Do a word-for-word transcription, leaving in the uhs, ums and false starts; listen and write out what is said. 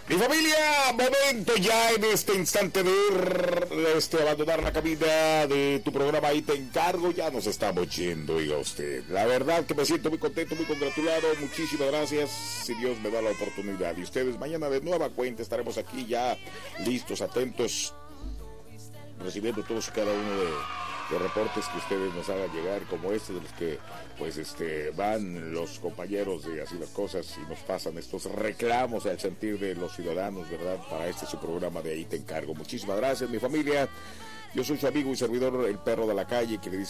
Mi familia, momento ya en este instante de este, abandonar la cabina de tu programa. Ahí te encargo, ya nos estamos yendo, oiga usted. La verdad que me siento muy contento, muy congratulado. Muchísimas gracias, si Dios me da la oportunidad. Y ustedes mañana de nueva cuenta estaremos aquí ya listos, atentos, recibiendo todos y cada uno de los reportes que ustedes nos hagan llegar, como este, de los que pues este van los compañeros de Así las Cosas y nos pasan estos reclamos al sentir de los ciudadanos, ¿verdad? Para este su programa de Ahí te encargo. Muchísimas gracias, mi familia. Yo soy su amigo y servidor, el perro de la calle, que le dice